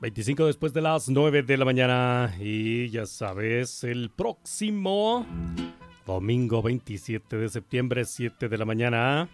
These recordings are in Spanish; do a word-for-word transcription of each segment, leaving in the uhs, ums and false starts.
veinticinco después de las nueve de la mañana. Y ya sabes, el próximo domingo veintisiete de septiembre, siete de la mañana,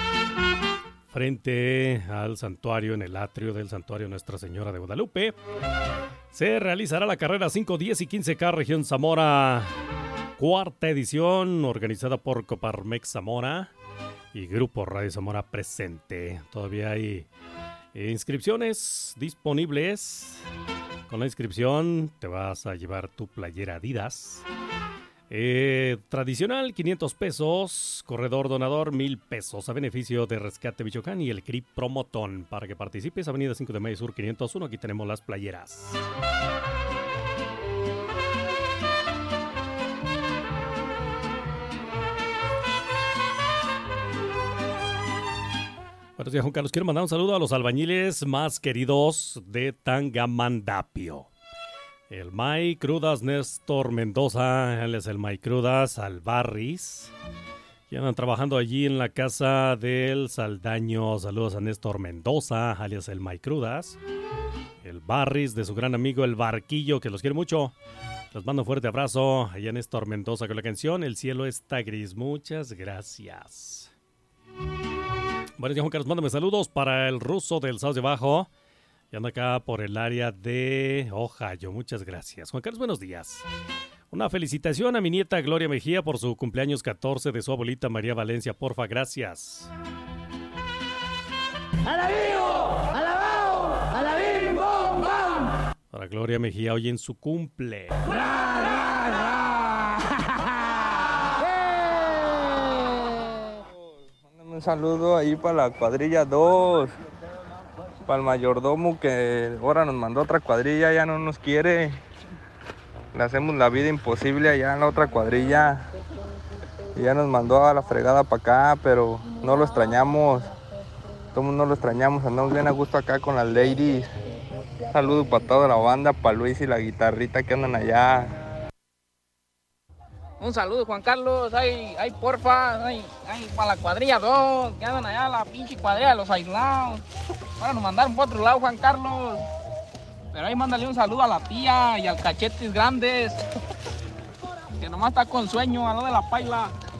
frente al santuario, en el atrio del santuario Nuestra Señora de Guadalupe, se realizará la carrera cinco, diez y quince K Región Zamora, cuarta edición, organizada por Coparmex Zamora y Grupo Radio Zamora presente. Todavía hay inscripciones disponibles. Con la inscripción te vas a llevar tu playera Adidas. Eh, tradicional, quinientos pesos. Corredor donador, mil pesos. A beneficio de Rescate Michoacán y el C R I Promotón. Para que participes, Avenida cinco de Mayo Sur quinientos uno. Aquí tenemos las playeras. Buenos días, Juan Carlos. Quiero mandar un saludo a los albañiles más queridos de Tangamandapio. El May Crudas, Néstor Mendoza, él es el May Crudas, Albarris. Y andan trabajando allí en la casa del Saldaño. Saludos a Néstor Mendoza, alias el May Crudas. El Barris de su gran amigo El Barquillo, que los quiere mucho. Les mando un fuerte abrazo. Allá a Néstor Mendoza con la canción El cielo está gris. Muchas gracias. Buenos días, Juan Carlos. Mándame saludos para el ruso del Sauce Bajo. Y anda acá por el área de Ohio. Muchas gracias. Juan Carlos, buenos días. Una felicitación a mi nieta Gloria Mejía por su cumpleaños catorce de su abuelita María Valencia. Porfa, gracias. ¡Alabío! ¡Alabao! ¡Alabim! ¡Bom! ¡Bom! Para Gloria Mejía hoy en su cumple. ¡Ra, ra, ra! Mándame un saludo ahí para la cuadrilla dos. Para el mayordomo que ahora nos mandó otra cuadrilla, ya no nos quiere. Le hacemos la vida imposible allá en la otra cuadrilla. Y ya nos mandó a la fregada para acá, pero no lo extrañamos. Todo el mundo lo extrañamos, andamos bien a gusto acá con las ladies. Un saludo para toda la banda, para Luis y la guitarrita que andan allá. Un saludo, Juan Carlos, ay, ay, porfa, ay, ay, para la cuadrilla dos, que andan allá, la pinche cuadrilla de los aislados. Ahora nos mandaron por otro lado, Juan Carlos. Pero ahí mándale un saludo a la tía y al Cachetes Grandes, que nomás está con sueño a lo de la paila.